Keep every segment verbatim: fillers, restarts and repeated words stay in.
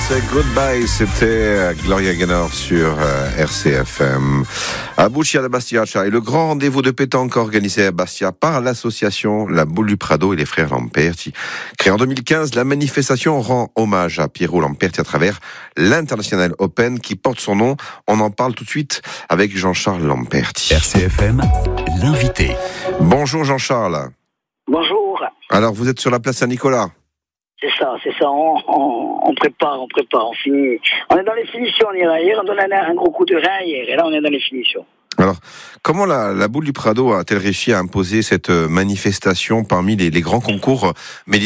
c'est Goodbye, c'était Gloria Gaynor sur euh, R C F M. À Buccia de Bastiacha et le grand rendez-vous de pétanque organisé à Bastia par l'association La Boule du Prado et les frères Lamperti. Créé en deux mille quinze, la manifestation rend hommage à Piero Lamperti à travers l'International Open qui porte son nom. On en parle tout de suite avec Jean-Charles Lamperti. R C F M, l'invité. Bonjour Jean-Charles. Bonjour. Alors vous êtes sur la place Saint-Nicolas. C'est ça, c'est ça, on, on, on prépare, on prépare, on finit. On est dans les finitions, on ira hier, on donne un, un gros coup de rein hier, et là on est dans les finitions. Alors, comment la, la Boule du Prado a-t-elle réussi à imposer cette manifestation parmi les, les grands concours méditerranéens ?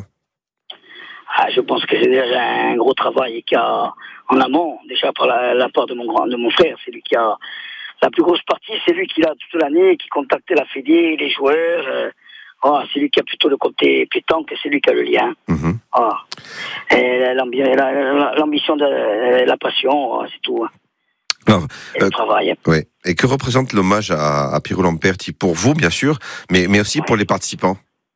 Ah, je pense que c'est déjà un gros travail qu'il y a en amont, déjà par la, la part de mon, grand, de mon frère, c'est lui qui a la plus grosse partie, c'est lui qui l'a toute l'année, qui contactait la fédé, les joueurs... Euh, Oh, c'est lui qui a plutôt le côté pétanque, c'est lui qui a le lien. Mmh. Oh. Et l'ambition de la passion, oh, c'est tout. Alors, et le euh, travail. Oui. Et que représente l'hommage à, à Piero Lamperti pour vous, bien sûr, mais, mais aussi ouais. pour les participants?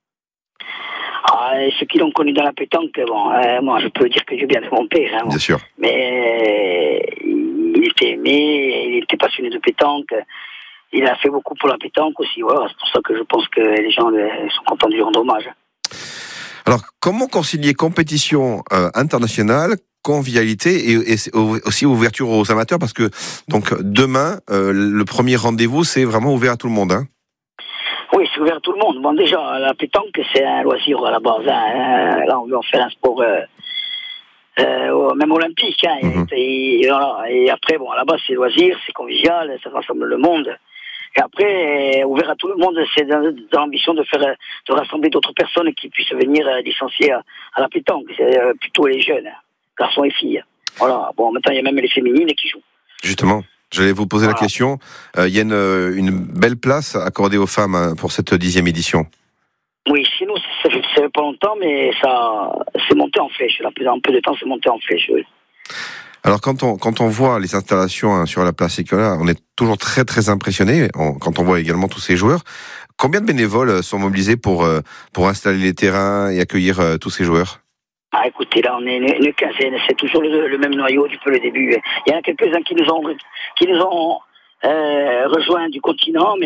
Ah, ceux qui l'ont connu dans la pétanque, bon, euh, moi je peux dire que Dieu bien de mon père. Hein, bien bon. sûr. Mais euh, il était aimé, il était passionné de pétanque. Il a fait beaucoup pour la pétanque aussi, voilà. C'est pour ça que je pense que les gens sont contents de lui rendre hommage. Alors, comment concilier compétition euh, internationale, convivialité et, et aussi ouverture aux amateurs? Parce que donc demain, euh, le premier rendez-vous, c'est vraiment ouvert à tout le monde, hein? Oui, c'est ouvert à tout le monde. Bon, déjà, la pétanque, c'est un loisir à la base. Hein. Là, on veut en faire un sport... Euh, Euh, même olympique, hein, mmh. et, et, voilà. Et après, bon, à la base, c'est loisir, c'est convivial, ça rassemble le monde. Et après, euh, ouvert à tout le monde, c'est dans, dans l'ambition de faire, de rassembler d'autres personnes qui puissent venir euh, licencier à, à la pétanque. C'est euh, plutôt les jeunes, garçons et filles. Voilà. Bon, maintenant, il y a même les féminines qui jouent. Justement, j'allais vous poser voilà. la question. Il euh, y a une, une belle place accordée aux femmes hein, pour cette dixième édition. Oui, chez nous, ça fait, ça fait pas longtemps, mais ça, c'est monté en flèche. Là, en peu de temps, c'est monté en flèche, oui. Alors, quand on, quand on voit les installations hein, sur la place Nicolas, on est toujours très, très impressionné on, quand on voit également tous ces joueurs. Combien de bénévoles sont mobilisés pour, pour installer les terrains et accueillir euh, tous ces joueurs? Ah, écoutez, là, on est une, une quinzaine. C'est toujours le, le même noyau depuis le début. Il y en a quelques-uns qui nous ont, qui nous ont euh, rejoints du continent, mais